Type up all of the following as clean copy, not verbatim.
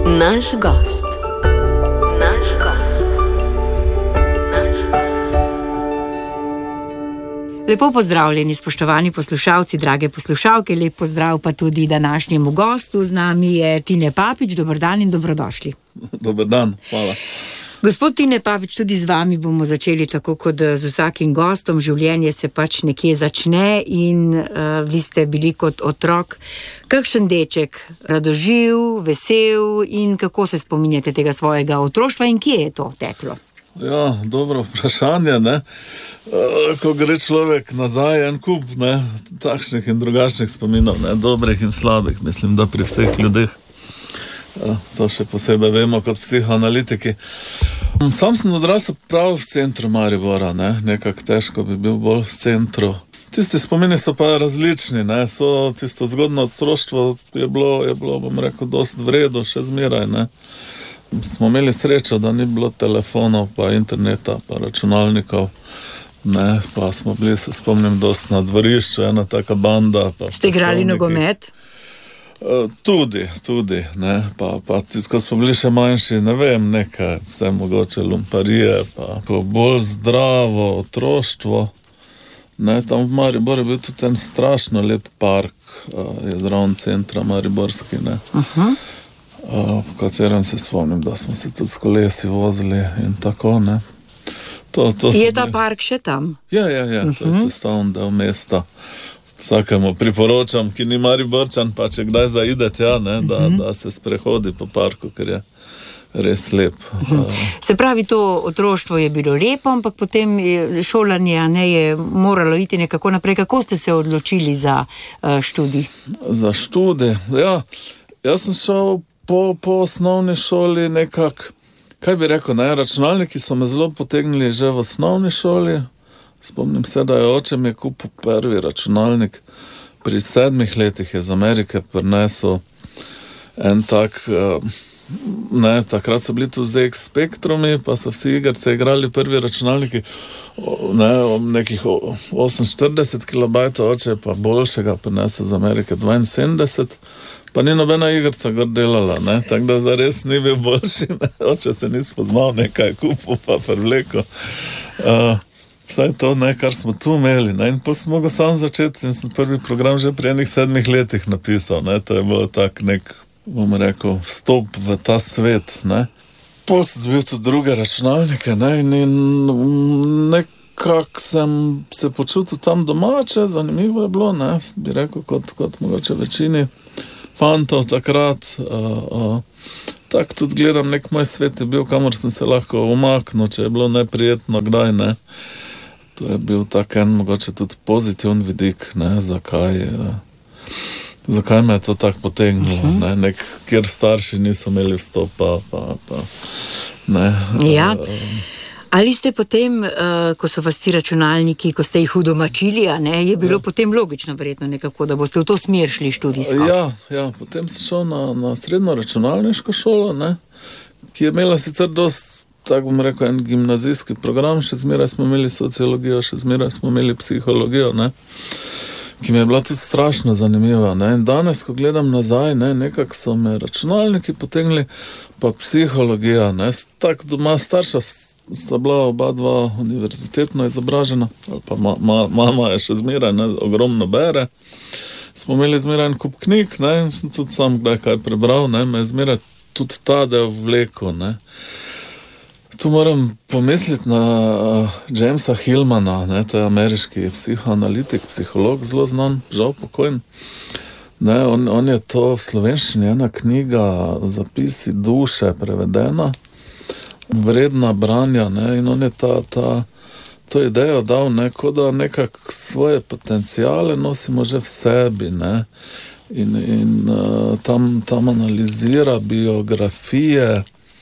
Naš gost. Lepo pozdravljeni, spoštovani poslušalci, drage poslušalke, lep pozdrav pa tudi današnjemu gostu. Z nami je Tine Papič, dober dan in dobrodošli. Dober dan, hvala. Gospod Tine Papič, tudi z vami bomo začeli tako kot z vsakim gostom. Življenje se pač nekje začne in vi ste bili kot otrok kakšen deček, radoživ, vesel in kako se spominjate tega svojega otroštva in kje je to teklo? Ja, dobro vprašanje, ne. Ko gre človek nazaj, en kup, ne, takšnih in drugačnih spominov, ne, dobrih in slabih, mislim, da pri vseh ljudeh. To še posebej vemo kot psihoanalitiki. Sam sem odrasel prav v centru Maribora, ne, nekako težko bi bil bolj v centru. Tisti spomini so pa različni, ne, so tisto zgodno otroštvo je bilo, bom rekel, dosti vredo, še zmeraj, ne. Smo imeli srečo, da ni bilo telefonov, pa interneta, pa računalnikov, ne, pa smo bili, se spomnim, dosti na dvorišču, ena taka banda. Ste igrali nogomet? Tudi, ne, pa ko smo bili še manjši, ne vem, nekaj, vse mogoče lumparije, pa bolj zdravo otroštvo, ne, tam v Mariboru je bil tudi en strašno lep park, je zraven centra mariborski, ne, v katerem se spomnim, da smo se tudi s kolesi vozili in tako, ne. Je ta park še tam? Ja, to je sestavni del mesta. Vsakemu priporočam, ki ni Mariborčan, pa če kdaj zaide tja, ne, da se sprehodi po parku, ker je res lep. Se pravi, to otroštvo je bilo lepo, ampak potem šolanje ne je moralo iti nekako naprej. Kako ste se odločili za študij? Za študij? Ja, jaz sem šel po osnovni šoli nekako, kaj bi rekel, ne, računalniki so me zelo potegnili že v osnovni šoli. Spomnim se, da je oče mi kupil prvi računalnik. Pri 7 letih je z Amerike prinesel en tak, ne, takrat so bili tu ZX Spectrumi, pa so vsi igrce igrali prvi računalniki, ne, nekih 48 kilobajtov, oče je pa boljšega prinesel z Amerike 72, pa ni nobena igrca gor delala, ne, tako da zares ni bil boljši, ne, oče se ni spoznal, nekaj kupil pa privleko. Vsaj to, ne, kar smo tu imeli, ne, in potem smo ga sam začeti in sem prvi program že pri enih 7 letih napisal, ne, to je bilo tak nek, bom rekel, vstop v ta svet, ne. Potem sem bil tudi druge računalnike, ne, in nekako sem se počutil tam domače, zanimivo je bilo, ne, bi rekel, kot mogoče večini fantov takrat, tako tudi gledam, nek moj svet je bil, kamor sem se lahko umaknil, če je bilo neprijetno kdaj, ne. To je bil tak en mogoče tudi pozitiven vidik, ne, zakaj me je to tako potegnilo, ne, kjer starši niso imeli vstopa, pa ne. Ja. Ali ste potem, ko so vas ti računalniki, ko ste jih udomačili, a ne, je bilo potem logično verjetno nekako, da boste v to smer šli študijsko? Ja, potem sem šel na srednjo računalniško šolo, ne, ki je imela sicer dosti, tako bom rekel, en gimnazijski program, še zmeraj smo imeli sociologijo, še zmeraj smo imeli psihologijo, ne, ki mi je bila tudi strašno zanimiva, ne, in danes, ko gledam nazaj, ne, nekako so me računalniki potegnili, pa psihologija, ne, tako doma starša sta bila oba dva univerzitetno izobražena, ali pa mama je še zmeraj, ne, ogromno bere, smo imeli zmeraj en kup knjig, ne, in sem tudi sam kdaj kaj prebral, ne, me je zmeraj tudi ta del vlekel, ne. Tu moram pomisliti na Jamesa Hillmana, ne, to je ameriški psihoanalitik, psiholog, zelo znan, žal pokojen. Ne, on je to v slovenščini ena knjiga Zapisi duše prevedena, vredna branja, ne, in on je to idejo dal, ne, kot da nekako svoje potenciale nosimo že v sebi, ne, in tam analizira biografije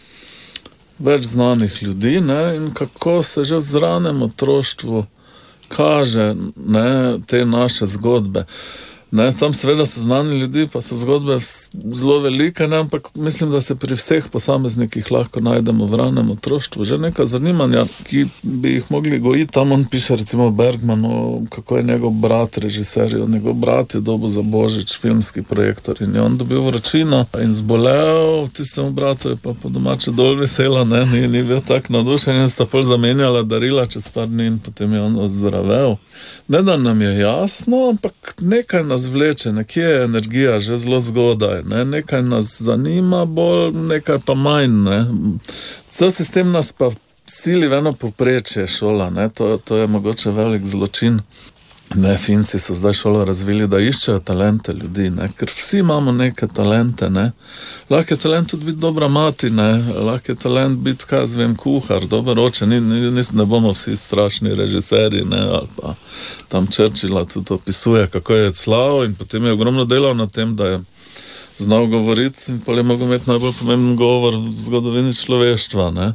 več znanih ljudi, ne, in kako se že v zranem otroštvu kaže, ne, te naše zgodbe. Ne, tam seveda so znani ljudi, pa so zgodbe zelo velike, ne, ampak mislim, da se pri vseh posameznikih lahko najdemo v ranem otroštvu. Že neka zanimanja, ki bi jih mogli gojiti. Tam on piše recimo Bergmanu, kako je njegov brat režiser, njegov brat je dobil za božič filmski projektor in je on dobil vročino in zbolel, tistemu bratu je pa po domače dol vesela, ne, ni bil tak navdušen in sta pol zamenjala darila čez par dni in potem je on ozdravel. Ne da nam je jasno, ampak nekaj nas vleče, nekje je energija že zelo zgodaj, ne? Nekaj nas zanima bolj, nekaj pa manj. Ne? Cel sistem nas pa sili v eno povprečje šola, ne? To je mogoče velik zločin. Ne, Finci so zdaj šolo razvili, da iščejo talente ljudi, ne? Ker vsi imamo neke talente. Ne? Lahko je talent tudi biti dobra mati, ne? Lahko je talent biti, kaj zvem, kuhar, dober oče, ne bomo vsi strašni režiserji, ne? Ali pa tam Churchilla tudi opisuje, kako je slav in potem je ogromno delal na tem, da je znal govoriti in potem je mogel imeti najbolj pomemben govor v zgodovini človeštva. Ne?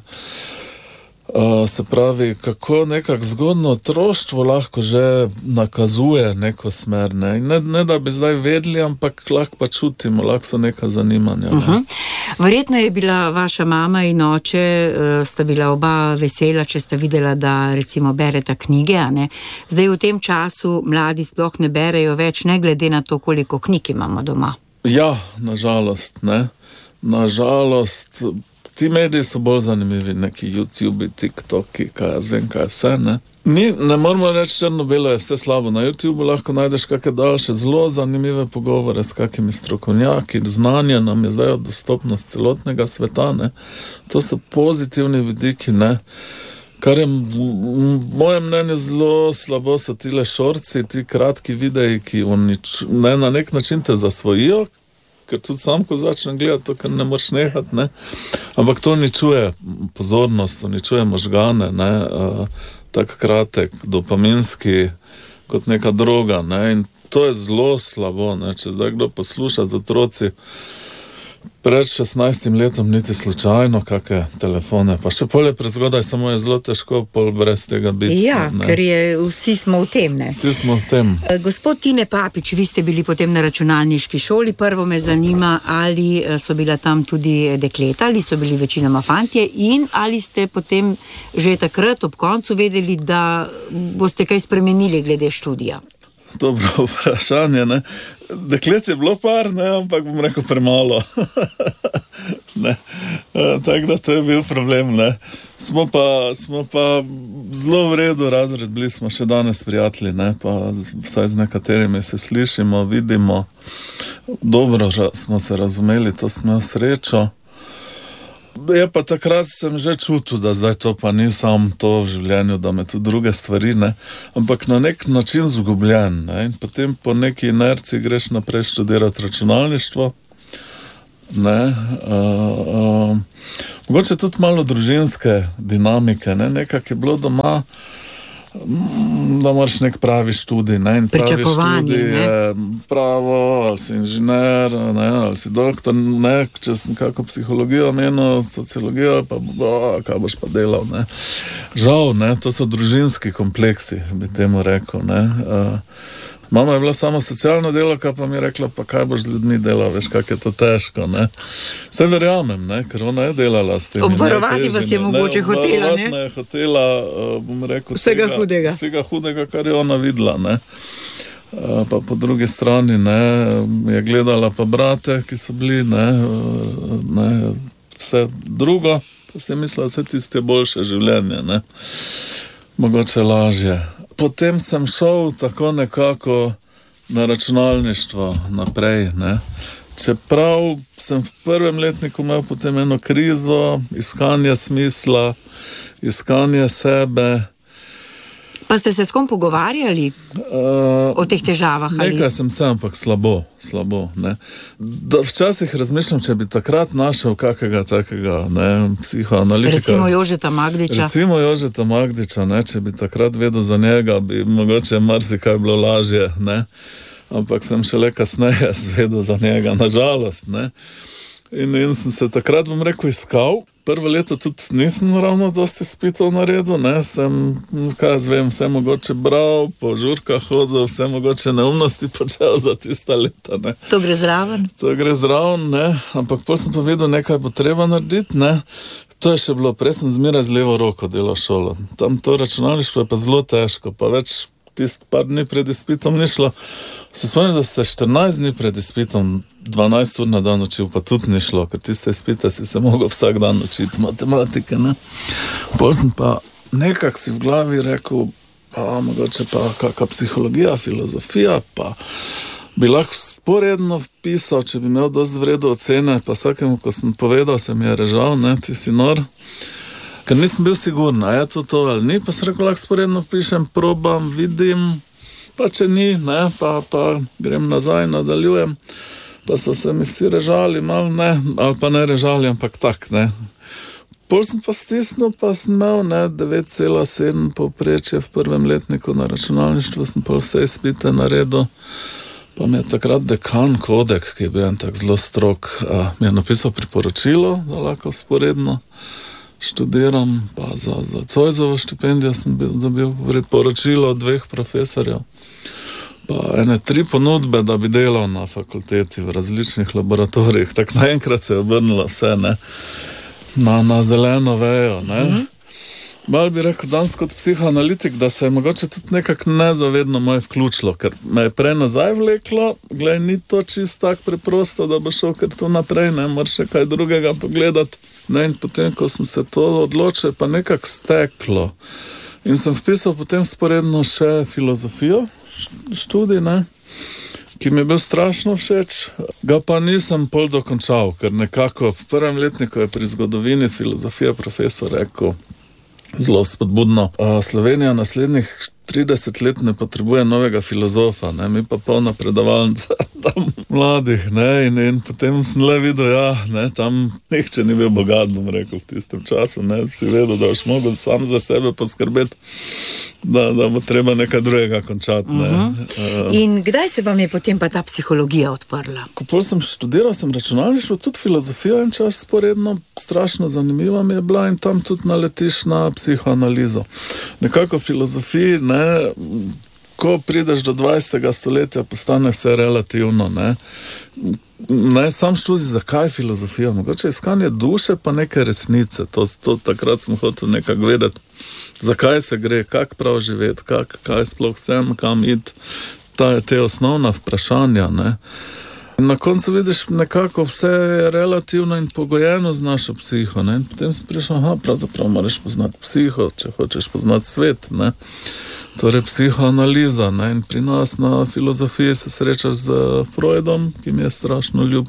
Se pravi, kako nekako zgodno otroštvo lahko že nakazuje neko smer. Ne da bi zdaj vedeli, ampak lahko pa čutimo, lahko so neka zanimanja. Ne? Verjetno je bila vaša mama in oče, sta bila oba vesela, če sta videla, da recimo bereta knjige. A ne? Zdaj v tem času mladi sploh ne berejo več, ne glede na to, koliko knjig imamo doma. Ja, nažalost, ne. Nažalost, ti mediji so bolj zanimivi, neki YouTube, TikToki, kaj jaz vem, kaj vse, ne. Ne moramo reči, črno-belo je vse slabo. Na YouTube lahko najdeš kakšne daljše, zelo zanimive pogovore s kakimi strokovnjaki. Znanje nam je zdaj dostopnost celotnega sveta, ne. To so pozitivni vidiki, ne. Kar je v mojem mnenju zelo slabo, so tile šorci, ti kratki videi, ki na nek način te zasvojijo, ker tudi sam, ko začnem gledati to, kar ne moreš nehati, ne. Ampak to uničuje pozornost, uničuje možgane, ne. Tak kratek, dopaminski, kot neka droga, ne. In to je zelo slabo, ne. Če zdaj kdo posluša z otroci pred 16 letom niti slučajno kakšne telefone, pa še polje prezgodaj, samo je zelo težko pol brez tega biti. Ja, ne? Ker vsi smo v tem, ne? Vsi smo v tem. Gospod Tine Papič, vi ste bili potem na računalniški šoli, prvo me zanima, ali so bila tam tudi dekleta, ali so bili večinoma fantje in ali ste potem že takrat ob koncu vedeli, da boste kaj spremenili glede študija? Dobro vprašanje, ne. Deklet je bilo par, ne, ampak bom rekel premalo. Ne. Tako da to je bil problem, ne. Smo pa zelo v redu razred, bili smo še danes prijatelji, ne, pa vsaj z nekaterimi se slišimo, vidimo. Dobro smo se razumeli, to smo srečo. Je pa takrat sem že čutil, da zdaj to pa ni samo to v življenju, da me tudi druge stvari, ne, ampak na nek način zgubljen, ne, in potem po neki inerciji greš naprej študirati računalništvo, ne, mogoče tudi malo družinske dinamike, ne, nekak je bilo doma, da moraš nek pravi študij, ne, in pravi študij je pravo, ali si inženir, ne, ali si doktor, ne, če sem kako psihologijo menil, sociologijo, pa kaj boš pa delal, ne. Žal, ne, to so družinski kompleksi, bi temu rekel, ne. Mama je bila samo socialna delavka, pa mi je rekla, pa kaj boš z ljudmi delal, veš, kak je to težko, ne. Vse verjamem, ne, ker ona je delala s temi. Obvarovati vas je mogoče hotela, ne? Obvarovati je hotela, bom rekel, vsega hudega, kar je ona videla, ne. Pa po drugi strani, ne, je gledala pa brate, ki so bili, ne, vse drugo, pa si je mislila, vse tiste boljše življenje, ne. Mogoče lažje. Potem sem šel tako nekako na računalništvo naprej, ne. Čeprav sem v prvem letniku imel potem eno krizo, iskanje smisla, iskanje sebe. Pa ste se s kom pogovarjali o teh težavah? Nekaj sem se, ampak slabo, ne. Včasih razmišljam, če bi takrat našel kakega takega, ne, psihoanalitika. Recimo Jožeta Magdiča, ne, če bi takrat vedel za njega, bi mogoče marsikaj bilo lažje, ne. Ampak sem šele kasneje zvedel za njega, nažalost, ne. In sem se takrat, bom rekel, iskal. Prvo leto tudi nisem ravno dosti izpitov naredil, ne, sem, kaj zvem, vse mogoče bral, po žurkah hodil, vse mogoče neumnosti počel za tista leta, ne. To gre zraven? To gre zraven, ne, ampak potem sem pa vedel, nekaj bo treba narediti, ne. To je še bilo, prej sem zmeraj z levo roko delal šolo. Tam to računalništvo je pa zelo težko, pa več tist par dni pred izpitom ni šlo. Se spomnim, da se 14 dni pred izpitom 12 ur na dan učil, pa tudi ni šlo, ker tiste izpite si se mogel vsak dan učiti matematike, ne. Potem sem pa nekak si v glavi rekel, pa mogoče pa kakšna psihologija, filozofija, pa bi lahko sporedno vpisal, če bi imel dosti vredo ocene, pa vsakemu, ko sem povedal, se mi je režal, ne, ti si nor. Ker nisem bil siguren, a je to ali ni, pa sem rekel, lahko sporedno pišem, probam, vidim, pa če ni, ne, pa grem nazaj, nadaljujem, pa so se mi vsi režali, malo ne, ali pa ne režali, ampak tak, ne. Pol sem pa stisnil, pa sem imel, ne, 9,7 povprečje v prvem letniku na računalništvu, sem pol vse izpite naredil. Pa mi je takrat dekan Kodek, ki je bil en tak zelo strog, mi je napisal priporočilo, da lahko sporedno študiram, pa za Zoisovo štipendijo sem dobil priporočilo od 2 profesorjev, pa ene 3 ponudbe, da bi delal na fakulteti v različnih laboratorijih. Tako naenkrat se je obrnilo vse, ne, na zeleno vejo, ne. Malo bi rekel danes kot psihoanalitik, da se je mogoče tudi nekako nezavedno moje vključilo, ker me je prej nazaj vleklo, glej, ni to čisto tako preprosto, da bo šel kar tu naprej, ne, moraš še kaj drugega pogledati. Ne, in potem, ko sem se to odločil, pa nekako steklo. In sem vpisal potem sporedno še filozofijo, študij, ne, ki mi je bil strašno všeč, ga pa nisem pol dokončal, ker nekako v prvem letniku je pri zgodovini filozofije profesor rekel, zelo spodbudno. Slovenija naslednjih 30 let ne potrebuje novega filozofa, ne, mi pa polna predavalnica tam mladih, ne, in potem sem le videl, ja, ne, tam nihče ni bil bogat, bom rekel, v tistem času, ne, si vedel, da boš mogel sam za sebe poskrbeti, da bo treba nekaj drugega končati, ne. In kdaj se vam je potem pa ta psihologija odprla? Ko pol sem študiral, sem računalništvo, tudi filozofijo en čas sporedno, strašno zanimiva mi je bila in tam tudi naletiš na psihoanalizo. Nekako v filozofiji, ne, ko prideš do 20. stoletja, postane vse relativno, ne. Ne, sam študij, zakaj filozofija? Mogoče iskanje duše, pa neke resnice. To takrat sem hotel nekako vedeti, zakaj se gre, kak prav živeti, kaj sploh sem, kam iti. Te osnovna vprašanja, ne. In na koncu vidiš nekako vse je relativno in pogojeno z našo psiho, ne. In potem si prišel, pravzaprav moraš poznati psiho, če hočeš poznati svet, ne. Torej psihoanaliza, ne, in pri nas na filozofiji se srečaš z Freudom, ki mi je strašno ljub,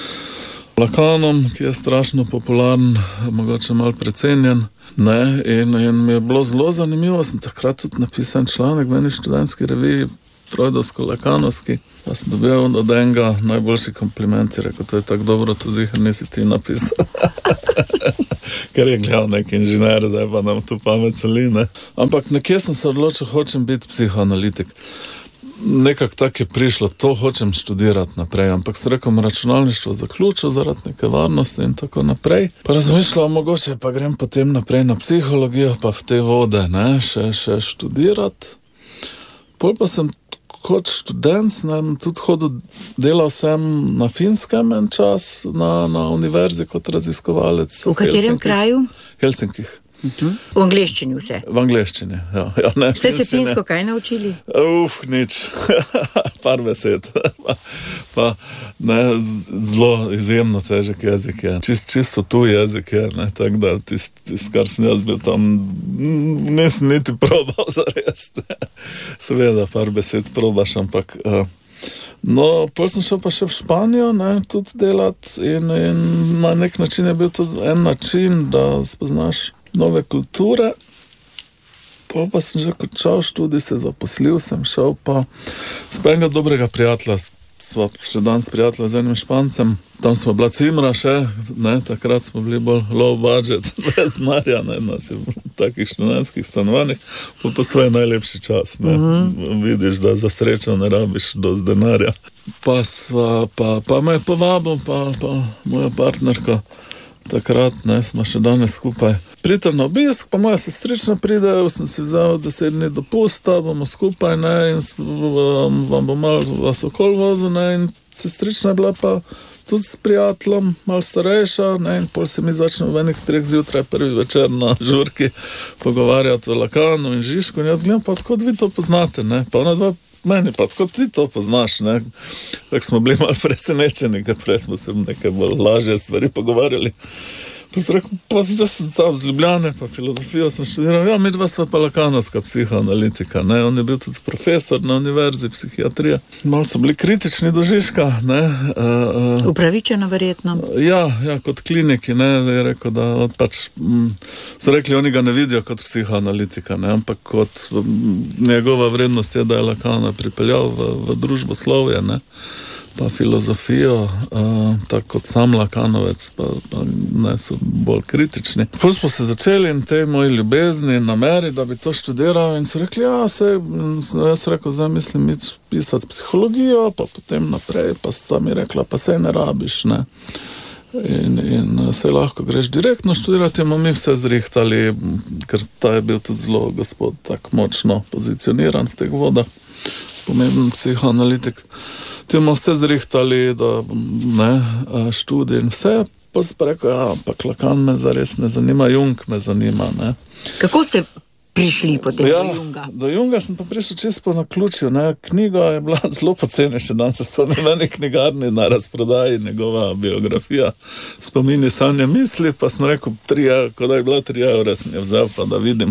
Lacanom, ki je strašno popularen, mogoče malo precenjen, ne, in mi je bilo zelo zanimivo, sem takrat tudi napisal članek v eni študentski reviji, freudovsko-lakanovski, pa sem dobil od enega najboljši kompliment, je rekel, to je tako dobro, to ziher nisi ti napisal. Ker je gledal nek inženir, zdaj pa nam tu pamet soli, ne. Ampak nekje sem se odločil, hočem biti psihoanalitik. Nekako tako je prišlo, to hočem študirati naprej, ampak sem rekel, računalništvo zaključil zaradi neke varnosti in tako naprej. Pa razmišljal, mogoče pa grem potem naprej na psihologijo, pa v te vode, ne, še študirati. Pol pa sem kot študent, tudi hodil, delal sem na Finskem en čas, na univerzi kot raziskovalec. V katerem kraju? Helsinkih. V angleščini vse? V angleščini, ja. Ne, ste se finsko kaj naučili? Nič. Par besed. Pa ne, zelo izjemno težek jezik je. Čisto tuj jezik je, ne, tako da tist, kar sem jaz bil tam, nisem niti probal zares. Seveda, par besed probaš, ampak no, pol sem šel pa še v Španijo, ne, tudi delati in na nek način je bil tudi en način, da spoznaš nove kulture. Pol pa sem že končal študij, se zaposlil, sem šel pa s enega dobrega prijatelja, sva še danes prijatelja z enim Špancem, tam smo bila cimra še, ne, takrat smo bili bolj low budget, bez denarja, ne, nas je v takih študentskih stanovanjih, pa svoj najlepši čas, ne, vidiš, da za srečo ne rabiš dosti denarja. pa me je povabil, pa moja partnerka, takrat, ne, smo še danes skupaj. Pridite na obisk, pa moja sestrična pride, sem si vzel 10 dni dopusta, bomo skupaj, ne, in vam bo malo vas okol vozil, ne, in sestrična je bila pa tudi s prijateljem, malo starejša, ne, in pol se mi začne v enih 3 zjutraj prvi večer na žurki pogovarjati o Lakanu in Žižku, in jaz gledam, pa tako vi to poznate, ne, pa ona dva meni, pa tako ti to poznaš, ne, tak smo bili malo presenečeni, ker prej smo se nekaj bolj lažje stvari pogovarjali. Pa sem rekel, pa da sem tam z Ljubljane, pa filozofijo sem študiral, ja, mi dva sva pa lakanovska psihoanalitika, ne, on je bil tudi profesor na univerzi, psihiatrija. Malo so bili kritični do Žižka, ne. Upravičeno verjetno. Ja, kot kliniki, ne, je rekel, da pač, so rekli, oni ga ne vidijo kot psihoanalitika, ne, ampak kot njegova vrednost je, da je Lakana pripeljal v družboslovje, ne, pa filozofijo, tako kot sam Lakanovec, pa ne, so bolj kritični. Potem smo se začeli in tej moji ljubezni nameri, da bi to študiral, in so rekli, ja, jaz rekel, zdaj mislim pisati psihologijo, pa potem naprej, pa sta mi rekla, pa sej ne rabiš, ne. In sej lahko greš direktno študirati, bomo mi vse zrihtali, ker ta je bil tudi zelo gospod tako močno pozicioniran v teh vodah, pomemben psihoanalitik. Ti bomo vse zrihtali, da ne, študij in vse, pa se pa rekel, ja, ampak Lacan me zares ne zanima, Jung me zanima, ne. Kako ste prišli potem do Junga? Do Junga sem pa prišel čisto po naključju, ne, knjiga je bila zelo poceni, še dan se spomnim v eni knjigarni na razprodaji, njegova biografija, Spomini, sanje, misli, pa sem rekel, ko da je bila 3 evre, sem je vzel, pa da vidim.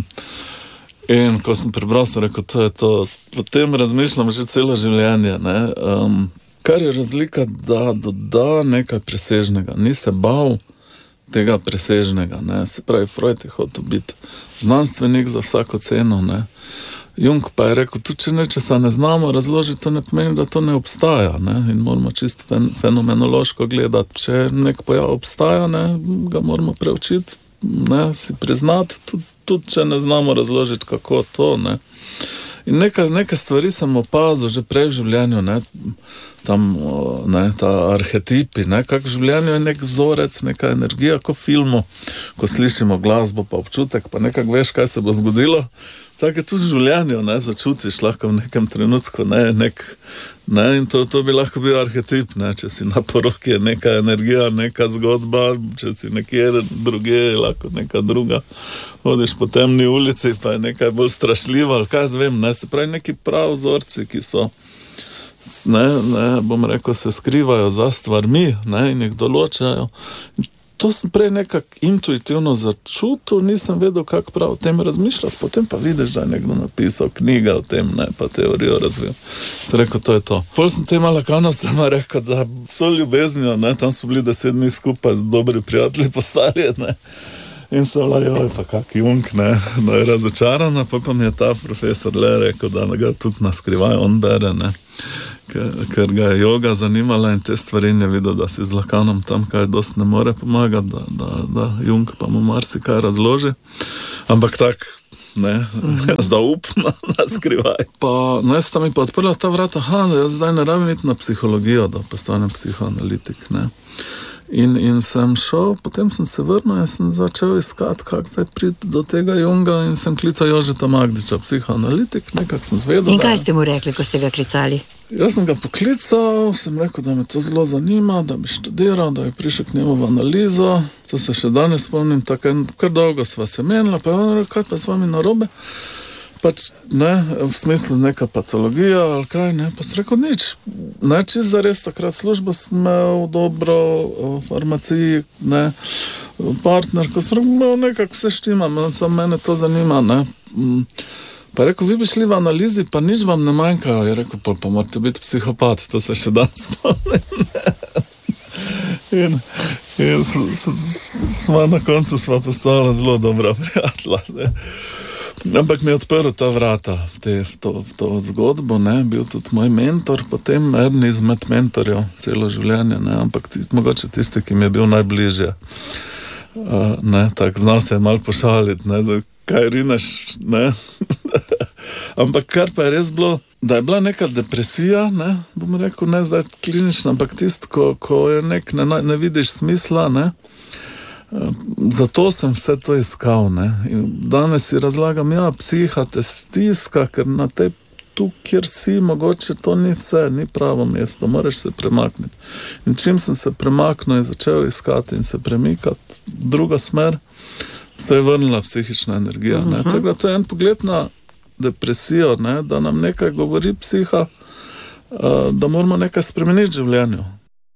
In ko sem prebral, sem rekel, to je to, potem razmišljam že celo življenje, ne. Kar je razlika, da doda nekaj presežnega, ni se bal tega presežnega, ne. Se pravi, Freud je hotel biti znanstvenik za vsako ceno, ne. Jung pa je rekel, tudi če nečesa ne znamo razložiti, to ne pomeni, da to ne obstaja, ne. In moramo čisto fenomenološko gledati, če nek pojav obstaja, ne, ga moramo preučiti, ne, si priznati, tudi če ne znamo razložiti, kako to, ne. In nekaj stvari sem opazil že prej v življenju, ne, tam, ne, ta arhetipi, ne, kak v življenju je nek vzorec, neka energija, ko v filmu, ko slišimo glasbo, pa občutek, pa nekako veš, kaj se bo zgodilo, tako je tudi v življenju, ne, začutiš lahko v nekem trenutku, ne, in to bi lahko bil arhetip, ne, če si na poroki je neka energija, neka zgodba, če si nekje druge, je lahko neka druga, hodiš po temni ulici, pa je nekaj bolj strašljivo, ali kaj zvem, ne, se pravi neki prav vzorci, ki so, ne, bom rekel, se skrivajo za stvarmi, ne, in jih določajo. To sem prej nekako intuitivno začutil, nisem vedel, kako prav o tem razmišljati, potem pa vidiš, da je nekdo napisal knjiga o tem, ne, pa teorijo razvil. Sem rekel, to je to. Pol sem tema Lakanovcema rekel, da so ljubeznijo, ne, tam smo bili 10 dni skupaj z dobri prijatelji postali, ne. In so joj, pa kak Jung, ne, da je razočarana, pa mi je ta profesor le rekel, da ga tudi na skrivaj on bere, ne, ker ga je joga zanimala in te stvari je videl, da si z Lakanom tam kaj dost ne more pomagati, da Jung pa mu marsikaj razloži. Ampak tak, ne, zaupno na skrivaj. Pa, no, jaz tam mi pa odprla ta vrata, da jaz zdaj ne rabim iti na psihologijo, da postanem psihoanalitik, ne. In sem šel, potem sem se vrnil in sem začel iskati, kako zdaj priti do tega Junga in sem klical Jožeta Magdiča, psihoanalitik, nekako sem zvedel. In kaj ste mu rekli, ko ste ga klicali? Jaz sem ga poklical, sem rekel, da me to zelo zanima, da bi študiral, da bi prišel k njemu v analizo. To se še danes spomnim, tako kar dolgo sva se menila, pa je on rekel, kaj pa s vami narobe? Pač, ne, v smislu neka patologija ali kaj, ne, pa sem rekel nič. Ne, čisto zares takrat službo sem imel dobro v farmaciji, ne, partner, ko sem rekel, nekako vse štima, samo mene to zanima, ne. Pa je rekel, vi bi šli v analizi, pa nič vam ne manjka. Je rekel, pa morate biti psihopat, to se še danes spomnim, ne. In smo na koncu sva postala zelo dobra prijatelja, ne. Ampak mi je odprl ta vrata v to zgodbo, ne, bil tudi moj mentor, potem eden izmed mentorjev celo življenje, ne, ampak mogoče tisti, ki mi je bil najbližje. Ne, tak, znal se je malo pošaliti, ne, kaj rineš, ne. Ampak kar pa je res bilo, da je bila neka depresija, ne, bom rekel, ne zdaj klinična, ampak tisto, ko je ne vidiš smisla, ne. Zato sem vse to iskal, ne. In danes si razlagam, psiha te stiska, ker na tej tu, kjer si, mogoče to ni vse, ni pravo mesto, moraš se premakniti. In čim sem se premaknil in začel iskati in se premikati druga smer, se je vrnila psihična energija. Ne. Tako da to je en pogled na depresijo, ne, da nam nekaj govori psiha, da moramo nekaj spremeniti v življenju.